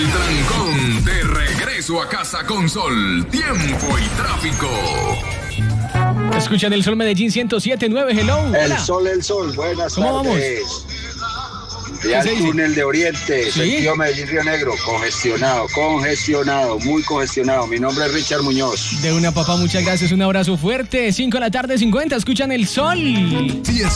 El trancón de regreso a casa con Sol, tiempo y tráfico. Escuchan el Sol Medellín 107.9, hello. El Sol, buenas ¿Cómo tardes. vamos? Ya el túnel de Oriente, ¿Sí? sentido Medellín Río Negro, congestionado, muy congestionado. Mi nombre es Richard Muñoz. De una, papá, muchas gracias, un abrazo fuerte. 5 de la tarde, 50, escuchan el Sol. Si